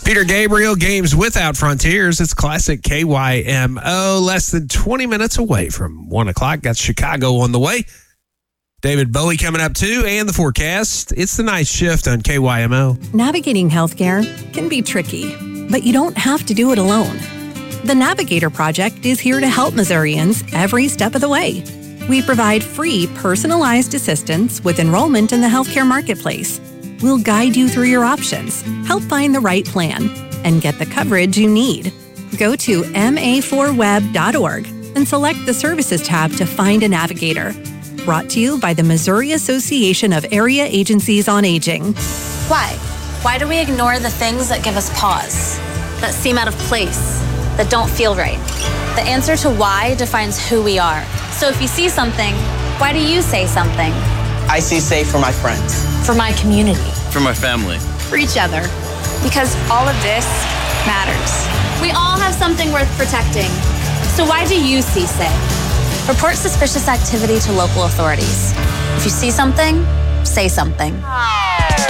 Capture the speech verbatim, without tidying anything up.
Peter Gabriel, Games Without Frontiers. It's classic K Y M O. Less than twenty minutes away from one o'clock. Got Chicago on the way. David Bowie coming up too, and the forecast. It's the night shift on K Y M O. Navigating healthcare can be tricky, but you don't have to do it alone. The Navigator Project is here to help Missourians every step of the way. We provide free, personalized assistance with enrollment in the healthcare marketplace. We'll guide you through your options, help find the right plan, and get the coverage you need. Go to M A four web dot org and select the Services tab to find a navigator. Brought to you by the Missouri Association of Area Agencies on Aging. Why? Why do we ignore the things that give us pause, that seem out of place, that don't feel right? The answer to why defines who we are. So if you see something, why do you say something? I see safe for my friends. For my community. For my family. For each other. Because all of this matters. We all have something worth protecting. So why do you see safe? Report suspicious activity to local authorities. If you see something, say something.